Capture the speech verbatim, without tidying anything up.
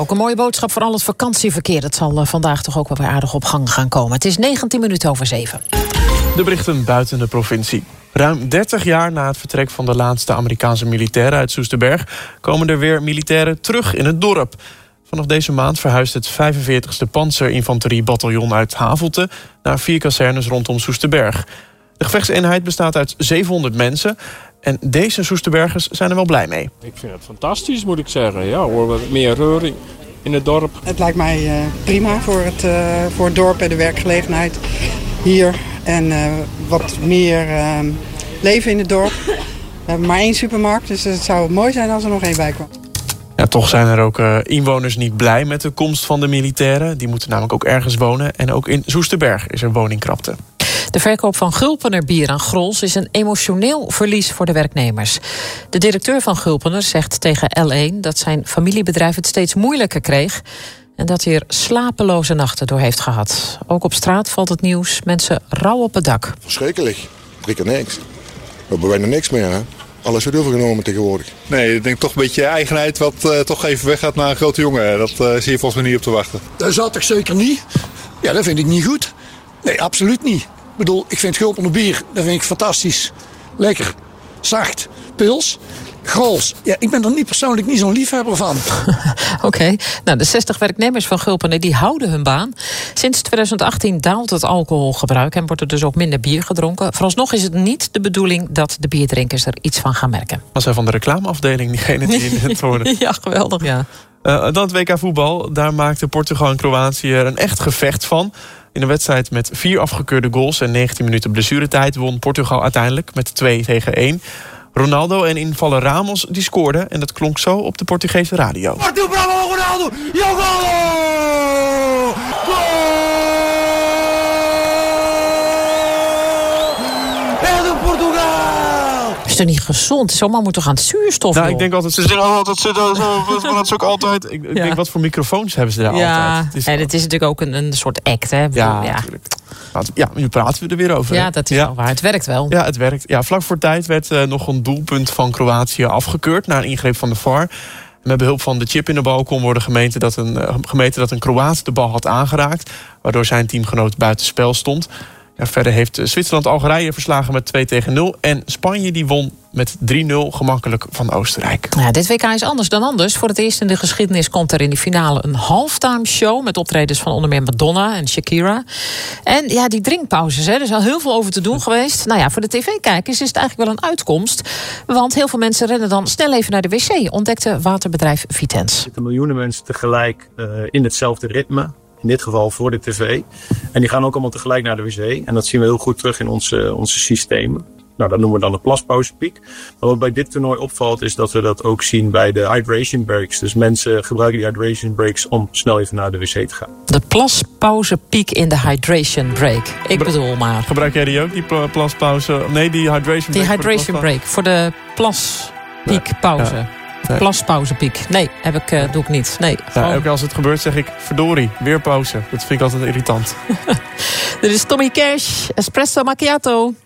ook een mooie boodschap voor al het vakantieverkeer. Dat zal uh, vandaag toch ook wel weer aardig op gang gaan komen. Het is negentien minuten over zeven. De berichten buiten de provincie. Ruim dertig jaar na het vertrek van de laatste Amerikaanse militairen uit Soesterberg komen er weer militairen terug in het dorp. Vanaf deze maand verhuist het vijfenveertigste Panzer-infanteriebataljon uit Havelte naar vier kazernes rondom Soesterberg. De gevechtseenheid bestaat uit zevenhonderd mensen en deze Soesterbergers zijn er wel blij mee. Ik vind het fantastisch, moet ik zeggen. Ja, hoor, wat meer reuring in het dorp. Het lijkt mij uh, prima voor het, uh, voor het dorp en de werkgelegenheid hier. En uh, wat meer uh, leven in het dorp. We hebben maar één supermarkt, dus het zou mooi zijn als er nog één bij kwam. Ja, toch zijn er ook uh, inwoners niet blij met de komst van de militairen. Die moeten namelijk ook ergens wonen. En ook in Soesterberg is er woningkrapte. De verkoop van Gulpener bier aan Grols is een emotioneel verlies voor de werknemers. De directeur van Gulpener zegt tegen L één dat zijn familiebedrijf het steeds moeilijker kreeg en dat hij er slapeloze nachten door heeft gehad. Ook op straat valt het nieuws. Mensen rouw op het dak. Verschrikkelijk. Drie keer niks. We hebben bijna niks meer, hè? Alles wordt overgenomen tegenwoordig. Nee, ik denk toch een beetje eigenheid wat uh, toch even weggaat naar een grote jongen. Dat uh, zie je volgens mij niet op te wachten. Dat zou toch zeker niet? Ja, dat vind ik niet goed. Nee, absoluut niet. Ik bedoel, ik vind Gulpener bier, dat vind ik fantastisch. Lekker, zacht, pils. Grols, ja, ik ben er niet persoonlijk niet zo'n liefhebber van. Oké, okay. Nou, de zestig werknemers van Gulpener die houden hun baan. Sinds twintig achttien daalt het alcoholgebruik en wordt er dus ook minder bier gedronken. Vooralsnog is het niet de bedoeling dat de bierdrinkers er iets van gaan merken. Was hij van de reclameafdeling, diegene die in het hoorde? Ja, geweldig, ja. Uh, dan het W K voetbal. Daar maakten Portugal en Kroatië er een echt gevecht van. In een wedstrijd met vier afgekeurde goals en negentien minuten blessuretijd won Portugal uiteindelijk met twee tegen één. Ronaldo en invaller Ramos die scoorden en dat klonk zo op de Portugese radio. Partiu bravo Ronaldo! E o gol! Gol! É de Portugal! Is toch niet gezond? Zomaar moet toch aan het zuurstof? Nou, ik denk altijd, ze zeggen altijd, ze dat is ook altijd. Ik, ik ja. denk, wat voor microfoons hebben ze daar ja. altijd? Het is, en het is natuurlijk ook een, een soort act, hè? Bedoel, ja, ja, natuurlijk. Ja, nu praten we er weer over. Ja, dat is ja. wel waar. Het werkt wel. Ja, het werkt. Ja, vlak voor tijd werd uh, nog een doelpunt van Kroatië afgekeurd na een ingreep van de V A R. Met behulp van de chip in de bal kon worden gemeten dat een, uh, gemeten dat een Kroaat de bal had aangeraakt, waardoor zijn teamgenoot buitenspel stond. Ja, verder heeft Zwitserland Algerije verslagen met twee tegen nul. En Spanje die won met drie nul gemakkelijk van Oostenrijk. Ja, dit W K is anders dan anders. Voor het eerst in de geschiedenis komt er in de finale een halftime show met optredens van onder meer Madonna en Shakira. En ja, die drinkpauzes, hè, er is al heel veel over te doen geweest. Nou ja, voor de tv-kijkers is het eigenlijk wel een uitkomst. Want heel veel mensen rennen dan snel even naar de wc, ontdekte waterbedrijf Vitens. Er zitten miljoenen mensen tegelijk uh, in hetzelfde ritme. In dit geval voor de tv. En die gaan ook allemaal tegelijk naar de wc. En dat zien we heel goed terug in onze, onze systemen. Nou, dat noemen we dan de plaspauzepiek. Maar wat bij dit toernooi opvalt is dat we dat ook zien bij de hydration breaks. Dus mensen gebruiken die hydration breaks om snel even naar de wc te gaan. De plaspauzepiek in de hydration break. Ik bedoel maar. Gebruik jij die ook, die plaspauze? Nee, die hydration break. Die hydration break voor de plaspiekpauze. Ja. Nee. Plaspauzepiek. Nee, heb ik, uh, doe ik niet. Nee, ja, ook als het gebeurt zeg ik, verdorie, weer pauze. Dat vind ik altijd irritant. Dit is Tommy Cash, Espresso Macchiato.